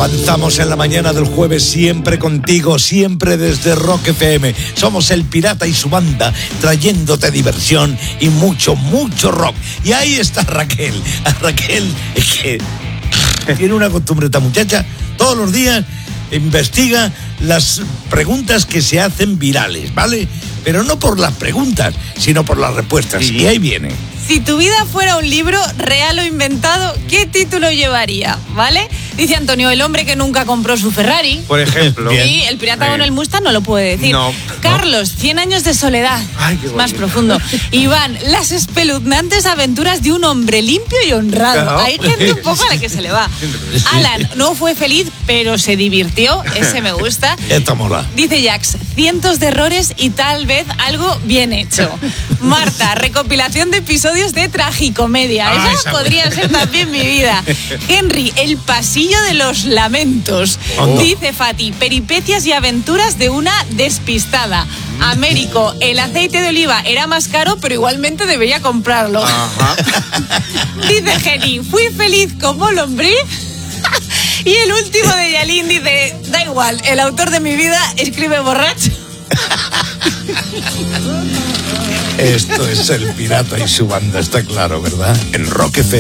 Avanzamos en la mañana del jueves, siempre contigo, siempre desde Rock FM. Somos El Pirata y su banda, trayéndote diversión y mucho, mucho rock. Y ahí está Raquel. A Raquel es que tiene una costumbre esta muchacha, todos los días investiga las preguntas que se hacen virales, ¿vale? Pero no por las preguntas, sino por las respuestas. Y ahí viene. Si tu vida fuera un libro, real o inventado, ¿qué título llevaría? ¿Vale? Dice Antonio, el hombre que nunca compró su Ferrari. Por ejemplo. Y el pirata con el Mustang no lo puede decir. No. Carlos, 100 años de soledad. Ay, qué más bonito. profundo. Iván, las espeluznantes aventuras de un hombre limpio y honrado. Claro. Hay gente un poco a la que se le va. Alan, no fue feliz, pero se divirtió. Ese me gusta. Esta mola. Dice Jax, cientos de errores y tal vez algo bien hecho. Marta, recopilación de episodios de tragicomedia. Esa podría ser también mi vida. Henry, el pasillo de los lamentos. Dice Fati, peripecias y aventuras de una despistada. Américo, el aceite de oliva era más caro, pero igualmente debería comprarlo. Ajá. Dice Jenny, fui feliz como lombriz. Y el último de Yalín dice, da igual, el autor de mi vida escribe borracho. Esto es El Pirata y su banda, está claro, ¿verdad? En Rock FM.